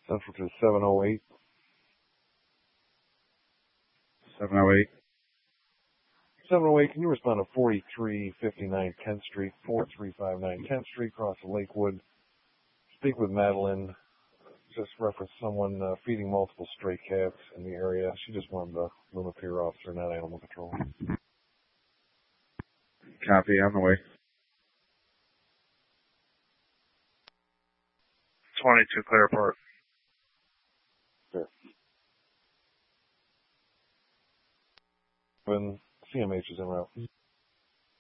Central to 708. 708. 708, can you respond to 4359 10th Street, 4359 10th Street, across the Lakewood? Speak with Madeline. Just reference someone feeding multiple stray cats in the area. She just wanted the Luna Pier officer, not animal control. Copy, on the way. 22 Clear Park. Sure. When CMH is en route.